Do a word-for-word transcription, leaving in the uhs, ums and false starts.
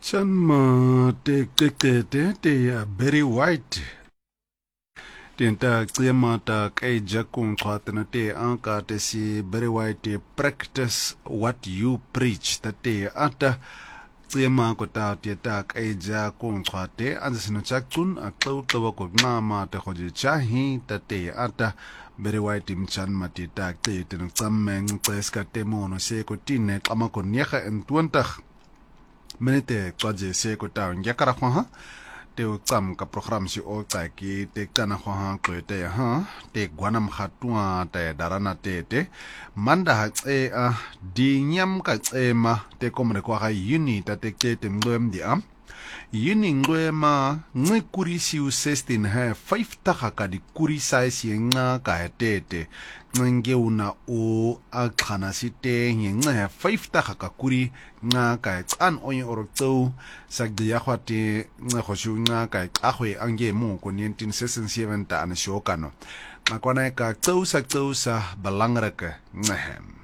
Chan ma te te te te te Barry White. Tenta tsema ta kai jakung chwatna te anka te si Barry White practice what you preach ta te ata tsema ko ta te ta kai jakung chwate anza sino chakun a tlaw tlaw ko ngama te khoji chahi ta te ata Barry White mchan ma te ta te te tsammeng tseska te mono se ko tine kama ko nyaka en twintig minute twaje se ko ta ngakara khwa ha te o tsam ka program si o tsa ki te kana khwa ha ko te ha te gwanam khatwa te darana te te manda ha tse a di nyam ka tsema te komre kwa ga uni ta te te te mgwem di am yini ngwema ngwe kuri si u sixteen ha five taka ka di kuri size ye nga ka tete ngenge una o akhana si te nge ha five taka ka kuri nga ka tsan onye orotso sagdi ya khwate nga khoshu nga ka ahwe ange mo ko nineteen sixty-seven ta an shokano makwana ka tsou sa tsou sa belangrike ngehem